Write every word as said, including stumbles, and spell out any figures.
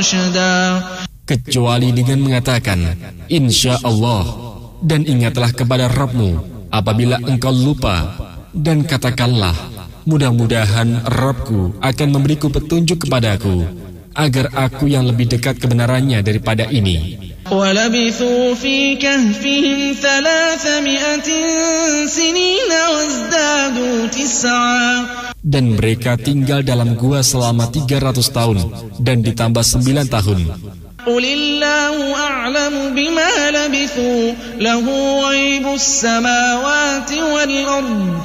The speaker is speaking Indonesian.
رشدا kecuali dengan mengatakan insya Allah, dan ingatlah kepada Rabbmu apabila engkau lupa, dan katakanlah mudah-mudahan Rabbku akan memberiku petunjuk kepadaku agar aku yang lebih dekat kebenarannya daripada ini. وَلَبِثُوا فِي كَهْفِهِمْ ثَلَاثَمِائَةٍ سِنِينَ وَازْدَادُوا تِسْعًا Dan mereka tinggal dalam gua selama tiga ratus tahun dan ditambah sembilan tahun. قُلِ اللَّهُ أَعْلَمُ بِمَا لَبِثُوا لَهُ غَيْبُ السَّمَاوَاتِ وَالْأَرْضِ